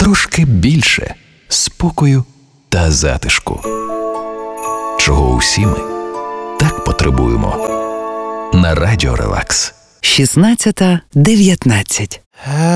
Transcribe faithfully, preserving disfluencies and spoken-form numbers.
трошки більше спокою та затишку, чого усі ми так потребуємо. На Радіо Релакс. шістнадцята дев'ятнадцять.